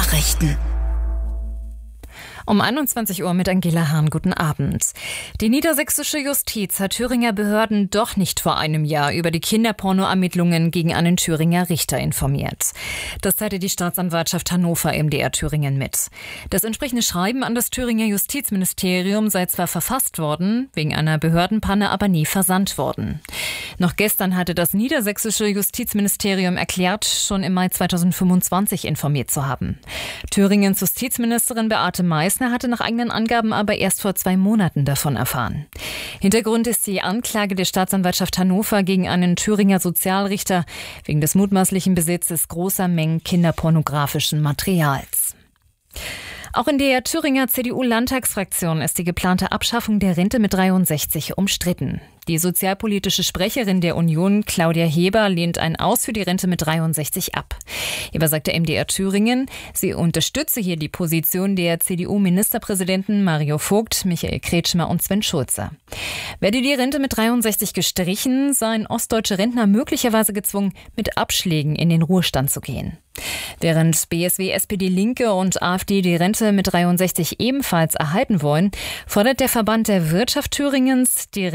Nachrichten. Um 21 Uhr mit Angela Hahn. Guten Abend. Die niedersächsische Justiz hat Thüringer Behörden doch nicht vor einem Jahr über die Kinderporno-Ermittlungen gegen einen Thüringer Richter informiert. Das teilte die Staatsanwaltschaft Hannover MDR Thüringen mit. Das entsprechende Schreiben an das Thüringer Justizministerium sei zwar verfasst worden, wegen einer Behördenpanne aber nie versandt worden. Noch gestern hatte das niedersächsische Justizministerium erklärt, schon im Mai 2025 informiert zu haben. Thüringens Justizministerin Beate Meißner hatte nach eigenen Angaben aber erst vor 2 Monaten davon erfahren. Hintergrund ist die Anklage der Staatsanwaltschaft Hannover gegen einen Thüringer Sozialrichter wegen des mutmaßlichen Besitzes großer Mengen kinderpornografischen Materials. Auch in der Thüringer CDU-Landtagsfraktion ist die geplante Abschaffung der Rente mit 63 umstritten. Die sozialpolitische Sprecherin der Union, Claudia Heber, lehnt ein Aus für die Rente mit 63 ab. Heber sagte MDR Thüringen, sie unterstütze hier die Position der CDU-Ministerpräsidenten Mario Vogt, Michael Kretschmer und Sven Schulze. Werde die Rente mit 63 gestrichen, seien ostdeutsche Rentner möglicherweise gezwungen, mit Abschlägen in den Ruhestand zu gehen. Während BSW, SPD, Linke und AfD die Rente mit 63 ebenfalls erhalten wollen, fordert der Verband der Wirtschaft Thüringens die